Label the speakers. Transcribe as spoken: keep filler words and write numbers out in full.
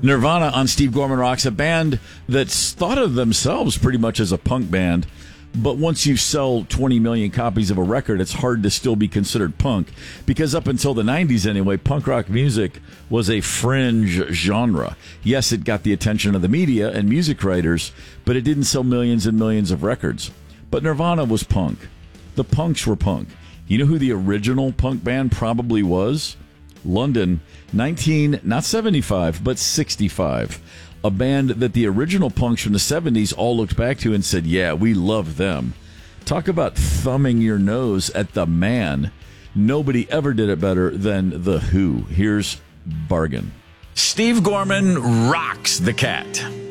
Speaker 1: Nirvana on Steve Gorman Rocks, a band that's thought of themselves pretty much as a punk band, but once you sell twenty million copies of a record, it's hard to still be considered punk, because up until the nineties anyway, punk rock music was a fringe genre. Yes, it got the attention of the media and music writers, but it didn't sell millions and millions of records. But Nirvana was punk. The punks were punk. You know who the original punk band probably was? London, nineteen, not seventy-five, but sixty-five. A band that the original punks from the seventies all looked back to and said, yeah, we love them. Talk about thumbing your nose at the man. Nobody ever did it better than The Who. Here's Bargain. Steve Gorman rocks the cat.